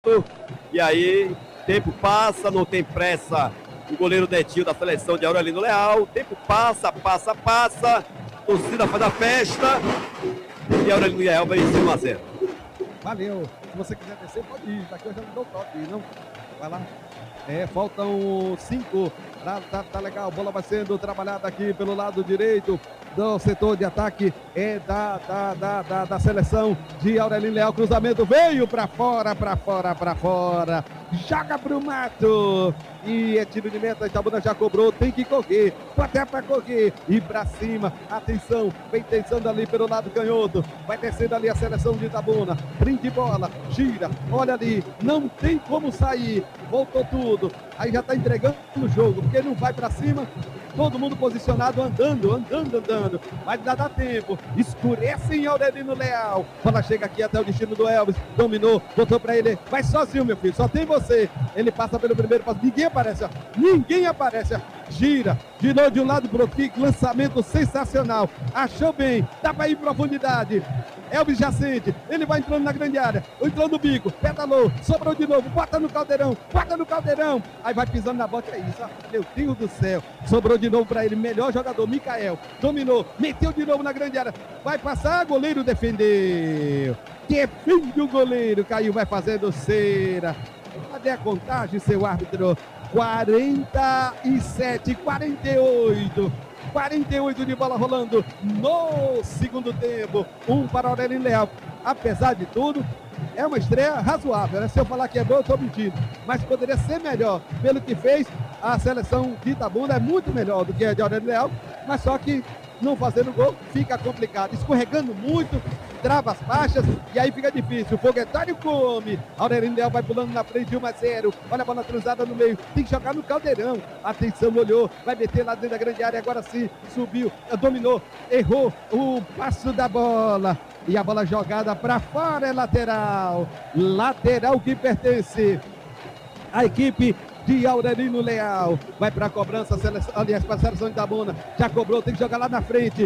E aí, tempo passa, não tem pressa. O goleiro Netinho da seleção de Aurelino Leal. Tempo passa, a torcida faz a festa. E Aurelino Leal vai em 1 a 0. Valeu. Se você quiser descer, pode ir. Daqui eu já não dou toque, não? Vai lá. Faltam 5. Tá legal. A bola vai sendo trabalhada aqui pelo lado direito do setor de ataque da seleção de Aurelino Leal. Cruzamento veio para fora. Joga pro mato. E é tiro de meta. Itabuna já cobrou. Tem que correr. Até para correr. E para cima. Atenção. Vem tensando ali pelo lado canhoto. Vai descendo ali a seleção de Itabuna. Prende bola. Gira. Olha ali. Não tem como sair. Voltou tudo. Aí já tá entregando o jogo. Porque não vai para cima. Todo mundo posicionado, andando. Vai dar tempo. Escurece em Aurelino Leal. Bola chega aqui até o destino do Elvis. Dominou, botou pra ele. Vai sozinho, meu filho. Só tem você. Ele passa pelo primeiro passo. Ninguém aparece, ó. Gira. Girou de um lado pro outro. Lançamento sensacional. Achou bem. Dá pra ir em profundidade. Elvis já sente. Ele vai entrando na grande área. Entrou no bico. Pedalou. Sobrou de novo. Bota no caldeirão. Aí vai pisando na bola. É isso, ó. Meu Deus do céu. Sobrou de novo para ele, melhor jogador, Micael, dominou, meteu de novo na grande área, vai passar, goleiro defendeu, defende o goleiro, caiu, vai fazendo cera. Cadê a contagem, seu árbitro? 47, 48 de bola rolando no segundo tempo, para Aurelino Leal. Apesar de tudo, é uma estreia razoável, né? Se eu falar que é bom, eu estou mentindo. Mas poderia ser melhor. Pelo que fez, a seleção de Itabuna é muito melhor do que a de Aurelino Leal. Mas só que não fazendo gol fica complicado. Escorregando muito, trava as faixas e aí fica difícil. O foguetário come. Aurelino Leal vai pulando na frente, 1 a 0. Olha a bola cruzada no meio. Tem que jogar no caldeirão. Atenção, olhou. Vai meter lá dentro da grande área. Agora sim, subiu, dominou, errou o passo da bola. E a bola jogada para fora é lateral. Lateral que pertence à equipe de Aurelino Leal. Vai para a cobrança, aliás, para a seleção de Itabuna. Já cobrou, tem que jogar lá na frente.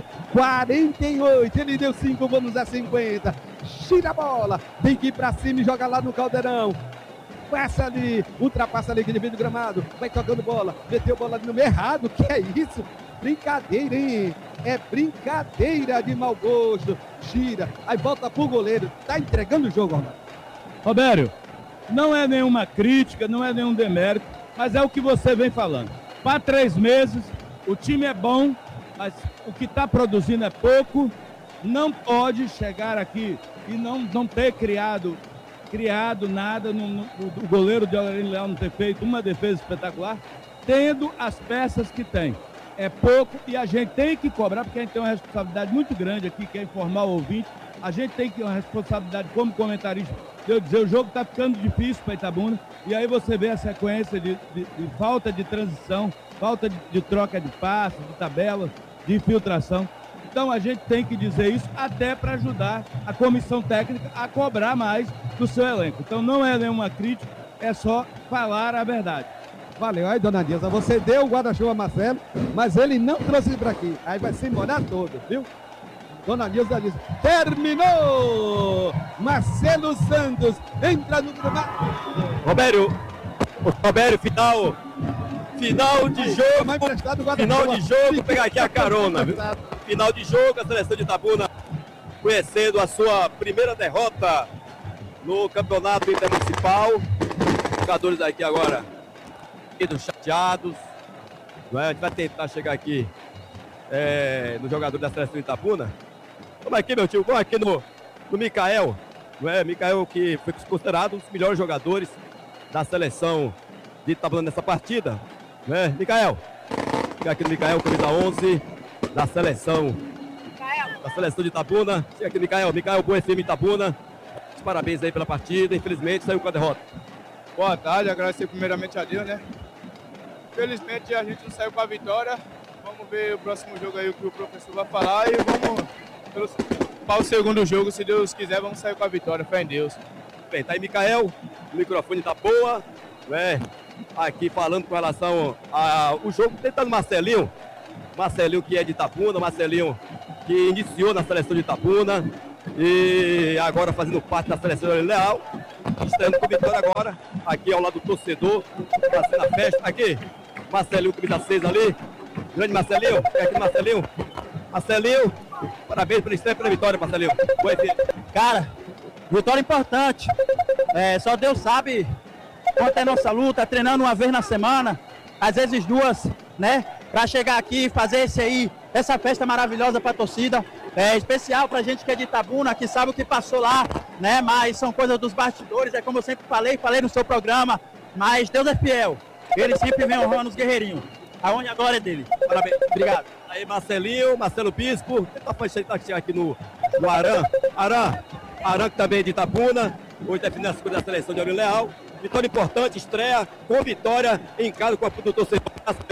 48, ele deu 5, vamos a 50. Gira a bola, tem que ir para cima e joga lá no caldeirão. Passa ali, ultrapassa ali que divide o gramado. Vai tocando bola, meteu bola ali no meio errado. Que é isso? Brincadeira, hein? É brincadeira de mau gosto. Gira, aí volta pro goleiro. Tá entregando o jogo, Robério, não é nenhuma crítica, não é nenhum demérito, mas é o que você vem falando. Para 3 meses, o time é bom, mas o que está produzindo é pouco. Não pode chegar aqui e não ter criado nada, o goleiro de Aurelino Leal não ter feito uma defesa espetacular, tendo as peças que tem. É pouco e a gente tem que cobrar, porque a gente tem uma responsabilidade muito grande aqui, que é informar o ouvinte. A gente tem que ter uma responsabilidade como comentarista, de eu dizer, o jogo está ficando difícil para Itabuna, e aí você vê a sequência de falta de transição, falta de troca de passes, de tabelas, de infiltração. Então a gente tem que dizer isso até para ajudar a comissão técnica a cobrar mais do seu elenco. Então não é nenhuma crítica, é só falar a verdade. Valeu, aí dona Dilza, você deu o guarda-chuva a Marcelo, mas ele não trouxe para aqui, aí vai se molhar todo, viu? Dona Dilza diz, terminou! Marcelo Santos entra no gramado. Robério, final de jogo, vou pegar aqui a carona, viu? Final de jogo, a seleção de Itabuna conhecendo a sua primeira derrota no campeonato intermunicipal. Os jogadores aqui agora chateados, não é? A gente vai tentar chegar aqui no jogador da seleção de Itabuna. Vamos aqui, meu tio, vamos aqui no Micael, não é? Micael que foi considerado um dos melhores jogadores da seleção de Itabuna nessa partida, não é? Micael, chega aqui no Micael, camisa 11 da seleção de Itabuna. Chega aqui, Micael, Boa FM Itabuna. Parabéns aí pela partida, infelizmente saiu com a derrota. Boa tarde, agradecer primeiramente a Deus, né? Infelizmente a gente não saiu com a vitória. Vamos ver o próximo jogo aí, o que o professor vai falar, e vamos para o segundo jogo, se Deus quiser, vamos sair com a vitória, fé em Deus. Bem, tá aí Micael, o microfone tá boa, né? Aqui falando com relação ao jogo, tentando Marcelinho que é de Itabuna, Marcelinho que iniciou na seleção de Itabuna e agora fazendo parte da seleção Leal. estreando com vitória agora, aqui ao lado do torcedor, fazendo a festa. Aqui, Marcelinho, camisa 6 ali. Grande Marcelinho, aqui Marcelinho. Marcelinho, parabéns pela estreia e pela vitória, Marcelinho. Foi, filho. Cara, vitória importante. Só Deus sabe quanto é nossa luta, treinando uma vez na semana, às vezes duas, né? Pra chegar aqui e fazer essa festa maravilhosa pra torcida. É especial pra gente que é de Itabuna, que sabe o que passou lá, né? Mas são coisas dos bastidores, é como eu sempre falei no seu programa, mas Deus é fiel. Ele sempre vem honrando os guerreirinhos. A honra e a glória é dele. Parabéns. Obrigado. Aí, Marcelinho, Marcelo Bispo. Ele tá aqui no Aran. Aran, que também é de Itabuna. Hoje definindo as coisas da seleção de Aurinho Leal. Vitória importante, estreia com vitória em casa com a do torcedor.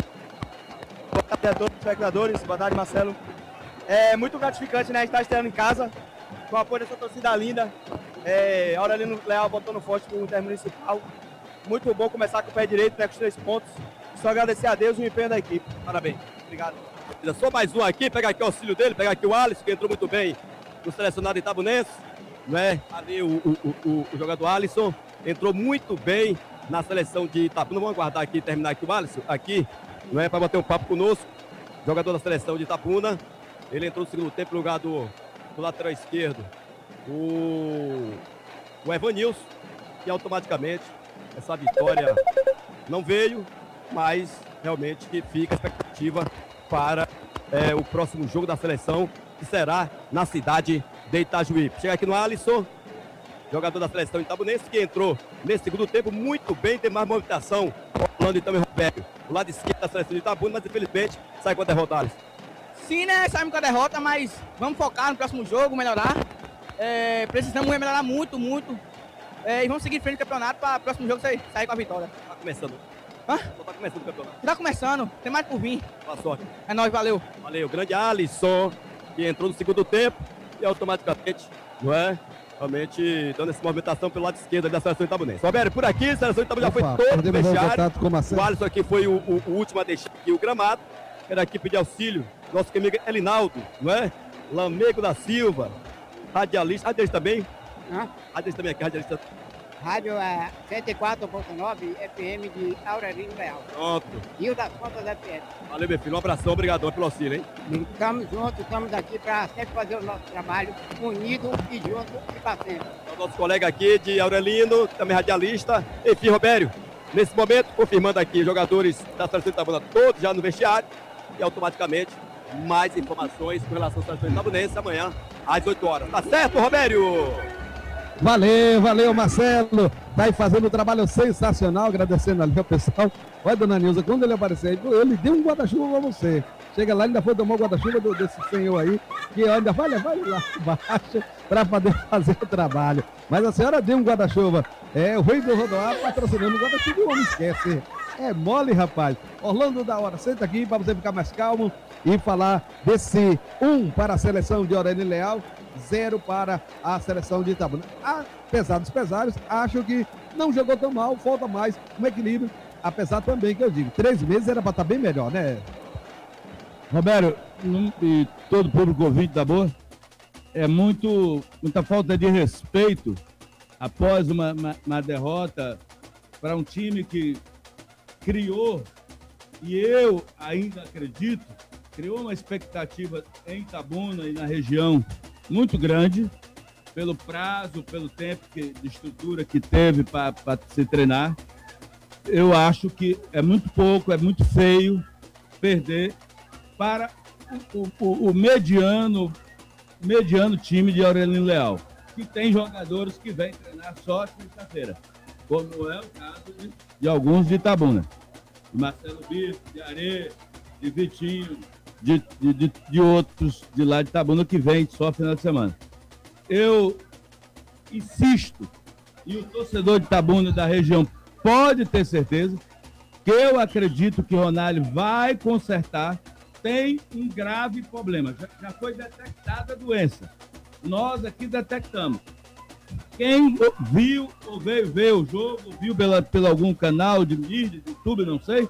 Boa tarde a todos os espectadores. Boa tarde, Marcelo. É muito gratificante, né? Estar estreando em casa com o apoio dessa torcida linda. Aurelino Leal botando forte para o Intermunicipal. Muito bom começar com o pé direito, né? Com os 3 pontos. Só agradecer a Deus e o empenho da equipe. Parabéns. Obrigado. Só mais um aqui, pegar aqui o auxílio dele, pegar aqui o Alisson, que entrou muito bem no selecionado itabunense, né? Ali o jogador Alisson entrou muito bem na seleção de Itabuna. Vamos aguardar aqui, terminar aqui o Alisson, aqui, não é, para bater um papo conosco. Jogador da seleção de Itabuna. Ele entrou no segundo tempo no lugar do lateral esquerdo, o Evanilson, e automaticamente essa vitória não veio, mas realmente que fica a expectativa para o próximo jogo da seleção, que será na cidade de Itajuípe. Chega aqui no Alisson, jogador da seleção itabunense, que entrou nesse segundo tempo muito bem, tem mais movimentação, falando então em Roberto, o lado esquerdo da seleção de Itabuna, mas infelizmente sai com a derrota, Alisson. Sim, né? Saímos com a derrota, mas vamos focar no próximo jogo, melhorar. Precisamos melhorar muito. E vamos seguir em frente no campeonato para o próximo jogo sair com a vitória. Tá começando. Hã? Só tá começando o campeonato. Tá começando, tem mais por vir. Boa sorte. É nóis, valeu. Valeu, grande Alisson, que entrou no segundo tempo e automaticamente, não é? Realmente dando essa movimentação pelo lado esquerdo da seleção itabunense. Roberto, por aqui, a seleção itabuna já foi todo vestiário. O Alisson aqui foi o último a deixar aqui o gramado. Quero aqui pedir auxílio, nosso amigo Elinaldo, não é? Lamego da Silva, radialista, radialista também? Radialista também aqui, radialista. Rádio 104.9 FM de Aurelino Leal. Pronto. Rio das Pontas FM. Valeu, meu filho, um abração, obrigadão pelo auxílio, hein? Estamos juntos, estamos aqui para sempre fazer o nosso trabalho unido e junto e para sempre. O nosso colega aqui de Aurelino, também radialista. Enfim, Robério, nesse momento, confirmando aqui, jogadores da seleção Itabuna todos já no vestiário e automaticamente mais informações com relação à seleção itabunense amanhã às 8 horas. Tá certo, Robério? Valeu, Marcelo. Tá aí fazendo um trabalho sensacional, agradecendo ali ao pessoal. Olha, dona Nilza, quando ele aparecer, ele deu um guarda-chuva pra você. Chega lá, ainda foi tomar o guarda-chuva desse senhor aí, que ainda vai lá embaixo para poder fazer o trabalho. Mas a senhora deu um guarda-chuva. O rei do Rodoar patrocinando o guarda-chuva, o homem esquece. É mole, rapaz. Orlando da hora, senta aqui para você ficar mais calmo e falar desse 1 para a seleção de Aurelino Leal, 0 para a seleção de Itabuna. Apesar dos pesares, acho que não jogou tão mal, falta mais um equilíbrio, apesar também que eu digo, 3 meses era para estar bem melhor, né? Roberto, e todo o público ouvinte da Boa, é muita falta de respeito após uma derrota para um time que criou, e eu ainda acredito, criou uma expectativa em Itabuna e na região muito grande, pelo prazo, pelo tempo de estrutura que teve para se treinar. Eu acho que é muito pouco, é muito feio perder para o mediano time de Aurelino Leal, que tem jogadores que vêm treinar só sexta-feira, como é o caso de alguns de Itabuna. De Marcelo Bispo, de Areia, de Vitinho, de outros de lá de Itabuna que vêm só final de semana. Eu insisto, e o torcedor de Itabuna da região pode ter certeza, que eu acredito que Ronaldo vai consertar. Tem um grave problema, já foi detectada a doença. Nós aqui detectamos. Quem viu ou veio ver o jogo, viu pelo algum canal de mídia, de YouTube, não sei,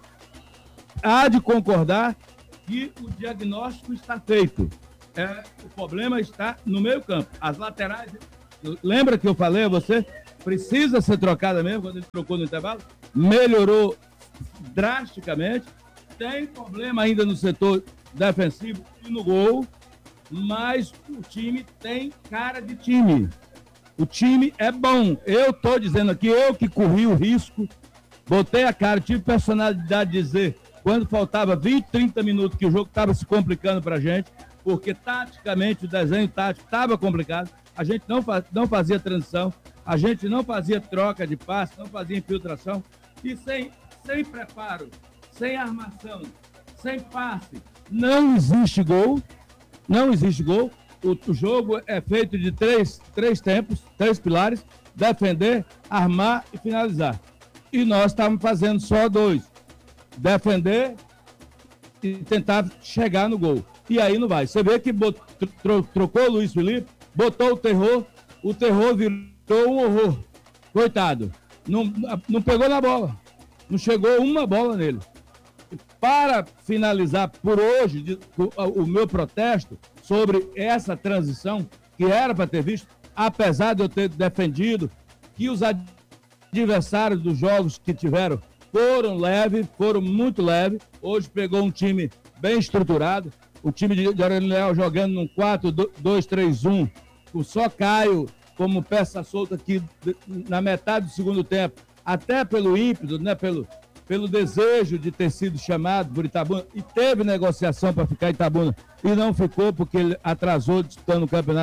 há de concordar que o diagnóstico está feito. O problema está no meio campo. As laterais, lembra que eu falei a você precisa ser trocada mesmo, quando ele trocou no intervalo, melhorou drasticamente. Tem problema ainda no setor defensivo e no gol, mas o time tem cara de time. O time é bom. Eu estou dizendo aqui, eu que corri o risco, botei a cara, tive personalidade de dizer, quando faltava 20, 30 minutos, que o jogo estava se complicando para a gente, porque taticamente o desenho tático estava complicado, a gente não fazia transição, a gente não fazia troca de passe, não fazia infiltração, e sem preparo, sem armação, sem passe, não existe gol. Não existe gol. O jogo é feito de três tempos, 3 pilares: defender, armar e finalizar. E nós estávamos fazendo só 2: defender e tentar chegar no gol. E aí não vai. Você vê que trocou o Luiz Felipe, botou o terror virou um horror. Coitado. Não pegou na bola. Não chegou uma bola nele. Para finalizar por hoje o meu protesto sobre essa transição, que era para ter visto, apesar de eu ter defendido que os adversários dos jogos que tiveram foram leves, foram muito leves. Hoje pegou um time bem estruturado, o time de Aurélio Leal jogando num 4-2-3-1, com só Caio como peça solta aqui na metade do segundo tempo, até pelo ímpeto, né, pelo desejo de ter sido chamado por Itabuna, e teve negociação para ficar em Itabuna e não ficou porque ele atrasou disputando o campeonato